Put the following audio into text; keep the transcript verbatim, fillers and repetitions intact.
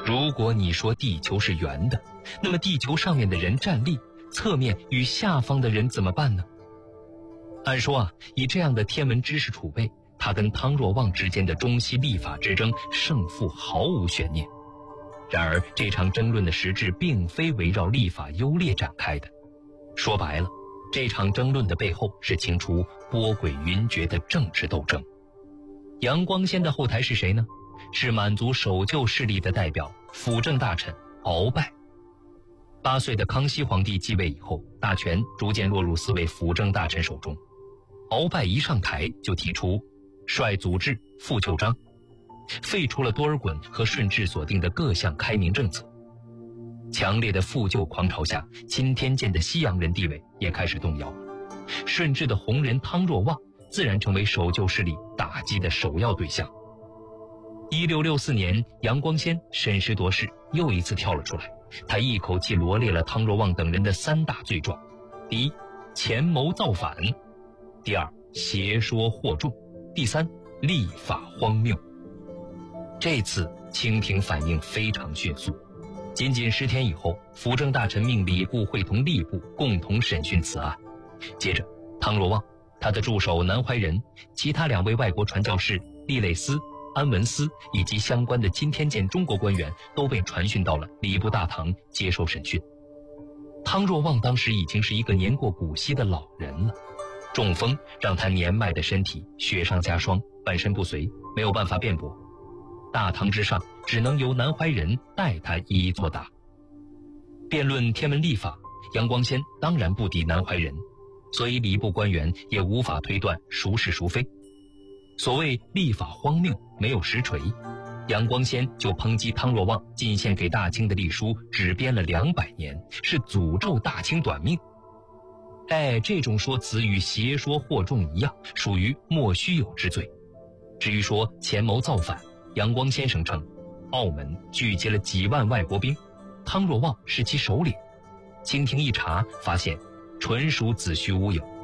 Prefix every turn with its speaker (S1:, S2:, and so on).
S1: 如果你说地球是圆的，那么地球上面的人站立，侧面与下方的人怎么办呢？按说啊，以这样的天文知识储备，他跟汤若望之间的中西历法之争胜负毫无悬念。然而这场争论的实质并非围绕历法优劣展开的，说白了，这场争论的背后是清除波诡云谲的政治斗争。杨光先的后台是谁呢？是满族守旧势力的代表辅政大臣鳌拜。八岁的康熙皇帝继位以后，大权逐渐落入四位辅政大臣手中。鳌拜一上台就提出率祖制复旧章，废除了多尔衮和顺治所定的各项开明政策。强烈的复旧狂潮下，钦天监的西洋人地位也开始动摇。顺治的红人汤若望自然成为守旧势力打击的首要对象。一六六四年，杨光先审时度势，又一次跳了出来。他一口气罗列了汤若望等人的三大罪状：第一，潜谋造反；第二，邪说惑众；第三，立法荒谬。这次清廷反应非常迅速，仅仅十天以后，辅政大臣命礼部会同吏部共同审讯此案。接着，汤若望、他的助手南怀仁、其他两位外国传教士利累斯、安文斯以及相关的钦天监中国官员都被传讯到了礼部大堂接受审讯。汤若望当时已经是一个年过古稀的老人了，中风让他年迈的身体雪上加霜，半身不遂，没有办法辩驳。大堂之上只能由南怀仁代他一一作答。辩论天文历法，杨光先当然不敌南怀仁，所以礼部官员也无法推断孰是孰非。所谓历法荒谬，没有实锤，杨光先就抨击汤若望进献给大清的历书只编了两百年，是诅咒大清短命。哎，这种说辞与邪说惑众一样，属于莫须有之罪。至于说潜谋造反，杨光先声称澳门聚集了几万外国兵，汤若望是其首领。清廷一查发现纯属子虚乌有。